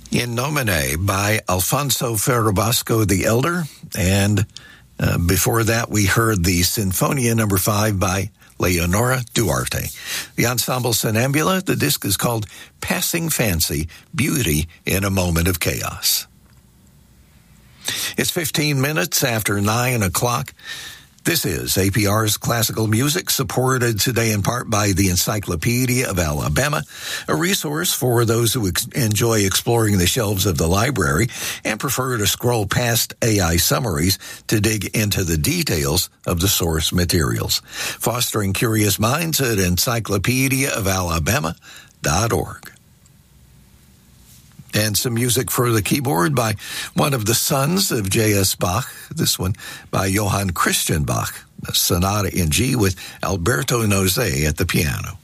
In Nomine by Alfonso Ferrabosco the Elder, and before that we heard the Sinfonia No. 5 by Leonora Duarte. The ensemble Sonambula, the disc is called Passing Fancy, Beauty in a Moment of Chaos. It's 15 minutes after 9 o'clock. This is APR's Classical Music, supported today in part by the Encyclopedia of Alabama, a resource for those who enjoy exploring the shelves of the library and prefer to scroll past AI summaries to dig into the details of the source materials. Fostering curious minds at encyclopediaofalabama.org. And some music for the keyboard by one of the sons of J.S. Bach, this one by Johann Christian Bach, a sonata in G with Alberto Nozay at the piano.